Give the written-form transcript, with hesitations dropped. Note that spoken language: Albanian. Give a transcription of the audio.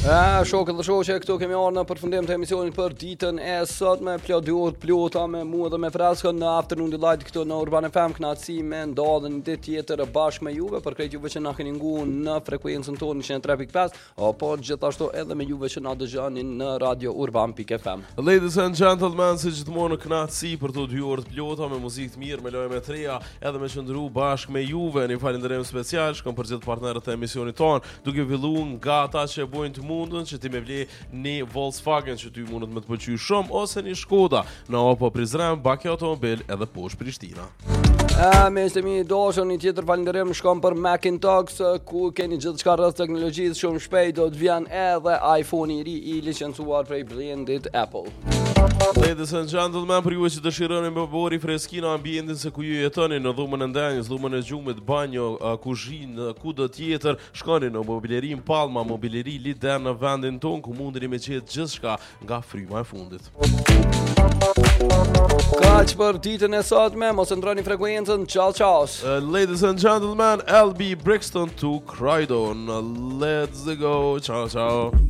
Shokët dhe shoqe, këtu kemi ardhur në përfundim të emisionit për ditën e sotme. Plota me mua dhe me Freskën në Afternoon Delight këtu në Urban FM. Kënaqësi me ndodhen një ditë tjetër bashkë me juve, për krejt juve që na keni ngu në frekuencën tonë 103.5, apo gjithashtu edhe me juve që na dëgjoni në Radio Urban.fm. Ladies and gentlemen, si gjithmonë kënaqësi për të 2 orë të plota me muzikë të mirë, me lojë me treja, edhe me qëndru bashkë me juve. Një falënderim special shkon për gjithë partnerët e emisionit tonë, duke filluar nga ata që bojnë të mundën që ti me vle një Volkswagen që ty mundet me të pëlqy shumë, ose një Škoda në Oppo Prizren, Baki Automobil edhe poshtë Prishtina. Me ishte mi doshën një tjetër falënderim shkon për Macintosh, ku keni gjithë qka rrës teknologjisë shumë shpejt, do të vjen edhe iPhone i ri i licencuar prej brandit Apple. Ladies and gentlemen, për ju që dëshironi me bori freskina ambientin se ku ju jetoni, në dhumën e ndenjës, dhumën e gjumit, banjo, kuzhinë, kudo tjetër, shkoni në mobilerin Palma, mobileri lider në vendin ton, ku mundeni me qetë gjithçka nga fryma e fundit. Kaq për ditën e sotme, mos e ndroni frekuencën. Ciao. Ladies and gentlemen, LB Brixton to Croydon. Let's go. Ciao.